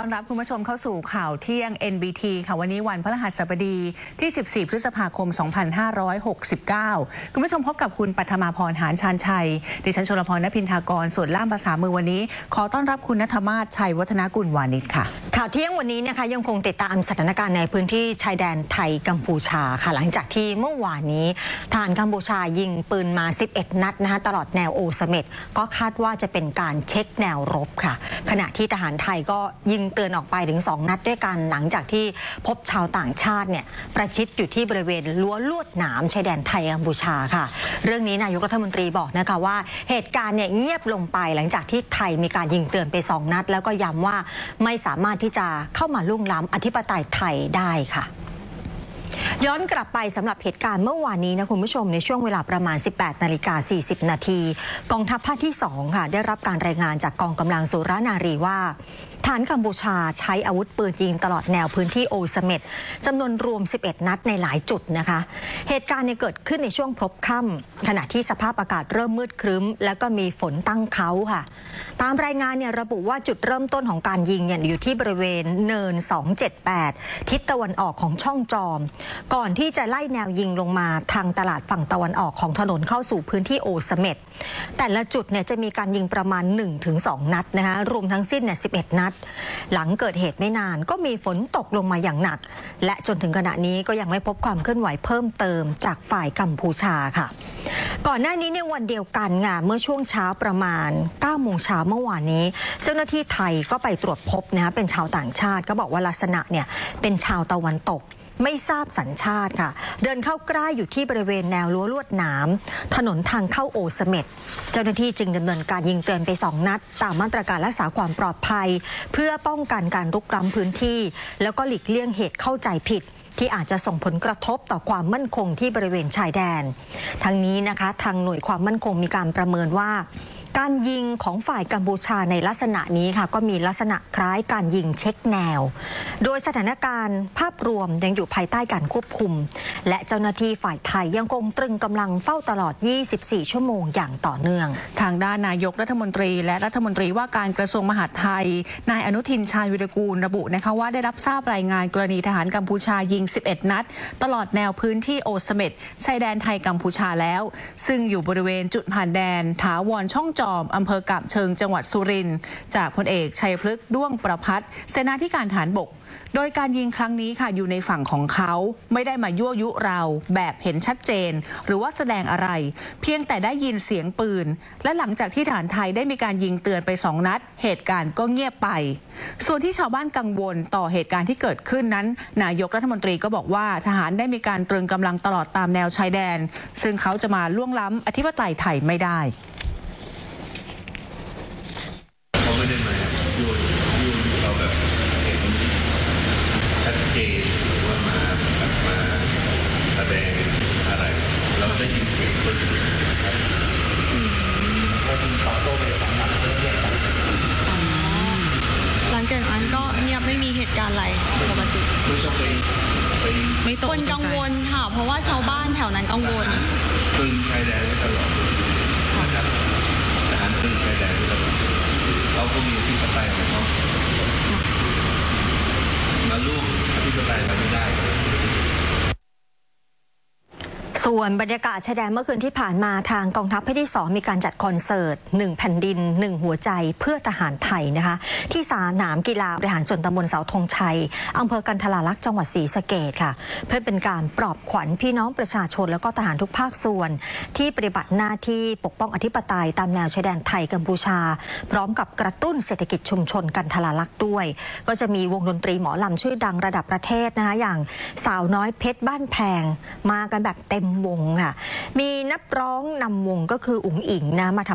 ต้อนรับคุณผู้ชมเข้าสู่ข่าวเที่ยง NBT ค่ะวันนี้วันพฤหัสบดีที่ 14 พฤษภาคม 2569 คุณผู้ชมพบกับคุณปัทมาพร หานชาญชัยดิฉันชลพร ณพินทากรส่วนล่ามภาษามือวันนี้ขอต้อนรับคุณณัฐมาศ ชัยวัฒนกุลวานิชค่ะข่าวเที่ยงวันนี้นะคะยังคงติดตามสถานการณ์ในพื้นที่ชายแดนไทยกัมพูชาค่ะหลังจากที่เมื่อวานนี้ทหารกัมพูชายิงปืนมา11 นัดนะคะตลอดแนวโอเสเม็ดก็คาดว่าจะเป็นการเช็คแนวรบค่ะขณะที่ทหารไทยก็ยิงเตือนออกไปถึง2 นัดด้วยกันหลังจากที่พบชาวต่างชาติเนี่ยประชิดอยู่ที่บริเวณรั้วลวดหนามชายแดนไทยกัมพูชาค่ะเรื่องนี้นายกรัฐมนตรีบอกนะคะว่าเหตุการณ์เนี่ยเงียบลงไปหลังจากที่ไทยมีการยิงเตือนไป2 นัดแล้วก็ย้ำว่าไม่สามารถที่จะเข้ามาลุ่งล้ำอธิปไตยไทยได้ค่ะย้อนกลับไปสำหรับเหตุการณ์เมื่อวานนี้นะคุณผู้ชมในช่วงเวลาประมาณ 18:40 นาทีกองทัพภาคที่2ค่ะได้รับการรายงานจากกองกำลังสุรนารีว่าฐานกัมพูชาใช้อาวุธปืนยิงตลอดแนวพื้นที่โอเสเม็ดจำนวนรวม11 นัดในหลายจุดนะคะเหตุการณ์เกิดขึ้นในช่วงพลบค่ำขณะที่สภาพอากาศเริ่มมืดครึ้มแล้วก็มีฝนตั้งเค้าค่ะตามรายงานระบุว่าจุดเริ่มต้นของการยิงอยู่ที่บริเวณเนิน278ทิศตะวันออกของช่องจอมก่อนที่จะไล่แนวยิงลงมาทางตลาดฝั่งตะวันออกของถนนเข้าสู่พื้นที่โอเสเม็ดแต่ละจุดจะมีการยิงประมาณ 1-2 นัดนะคะรวมทั้งสิ้น11 นัดหลังเกิดเหตุไม่นานก็มีฝนตกลงมาอย่างหนักและจนถึงขณะนี้ก็ยังไม่พบความเคลื่อนไหวเพิ่มเติมจากฝ่ายกัมพูชาค่ะก่อนหน้านี้ในวันเดียวกันเมื่อช่วงเช้าประมาณ 9 โมงเช้าเมื่อวานนี้เจ้าหน้าที่ไทยก็ไปตรวจพบเป็นชาวต่างชาติก็บอกว่าลักษณะเป็นชาวตะวันตกไม่ทราบสัญชาติค่ะเดินเข้าใกล้อยู่ที่บริเวณแนวรั้วลวดหนามถนนทางเข้าโอเสเม็ดเจ้าหน้าที่จึงดำเนินการยิงเตือนไป2 นัดตามมาตรการรักษาความปลอดภัยเพื่อป้องกันการรุกล้ำพื้นที่แล้วก็หลีกเลี่ยงเหตุเข้าใจผิดที่อาจจะส่งผลกระทบต่อความมั่นคงที่บริเวณชายแดนทั้งนี้นะคะทางหน่วยความมั่นคงมีการประเมินว่าการยิงของฝ่ายกัมพูชาในลักษณะนี้ค่ะก็มีลักษณะคล้ายการยิงเช็คแนวโดยสถานการณ์ภาพรวมยังอยู่ภายใต้การควบคุมและเจ้าหน้าที่ฝ่ายไทยยังคงตรึงกำลังเฝ้าตลอด 24 ชั่วโมงอย่างต่อเนื่องทางด้านนายกรัฐมนตรีและรัฐมนตรีว่าการกระทรวงมหาดไทยนายอนุทินชาญวิรากูลระบุนะคะว่าได้รับทราบรายงานกรณีทหารกัมพูชายิง11 นัดตลอดแนวพื้นที่โอเสเม็ดชายแดนไทยกัมพูชาแล้วซึ่งอยู่บริเวณจุดผ่านแดนถาวรช่องจอมอำเภอกาบเชิงจังหวัดสุรินทร์จากพลเอกชัยพฤกษ์ด้วงประภัสเสนาธิการทหารบกโดยการยิงครั้งนี้ค่ะอยู่ในฝั่งของเขาไม่ได้มายั่วยุเราแบบเห็นชัดเจนหรือว่าแสดงอะไรเพียงแต่ได้ยินเสียงปืนและหลังจากที่ทหารไทยได้มีการยิงเตือนไป2 นัดเหตุการณ์ก็เงียบไปส่วนที่ชาวบ้านกังวลต่อเหตุการณ์ที่เกิดขึ้นนั้นนายกรัฐมนตรีก็บอกว่าทหารได้มีการตรึงกำลังตลอดตามแนวชายแดนซึ่งเขาจะมาล่วงล้ำอธิปไตยไทยไม่ได้ไม่ได้มายั่วเราแบบเห็นชัดเจนหรือว่ามาแสดงอะไรเราได้ยินเสียงปืนนะครับก็มีตอบโต้ไป2 นัดเรื่อยๆหลังจากนั้นก็เงียบไม่มีเหตุการณ์อะไรปกติคนกังวลค่ะเพราะว่าชาวบ้านแถวนั้นกังวลตึงชายแดนไว้ตลอดนะครับทหารตึงชายแดนไว้ตลอดเขาก็มีอธิปไตยของเขามาลูกอธิปไตยเราไม่ได้ส่วนบรรยากาศชายแดนเมื่อคืนที่ผ่านมาทางกองทัพภาคที่2มีการจัดคอนเสิร์ต1 แผ่นดิน 1 หัวใจเพื่อทหารไทยนะคะที่สนามกีฬาบริหารส่วนตำบลเสาธงชัยอำเภอกันทราลักษณ์จังหวัดศรีสะเกษค่ะเพื่อเป็นการปลอบขวัญพี่น้องประชาชนและก็ทหารทุกภาคส่วนที่ปฏิบัติหน้าที่ปกป้องอธิปไตยตามแนวชายแดนไทยกัมพูชาพร้อมกับกระตุ้นเศรษฐกิจชุมชนกันทราลักษณ์ด้วยก็จะมีวงดนตรีหมอลำชื่อดังระดับประเทศนะคะอย่างสาวน้อยเพชรบ้านแพงมากันแบบเต็มวงค่ะมีนักร้องนำวงก็คืออุ๋งอิ๋งมาทำ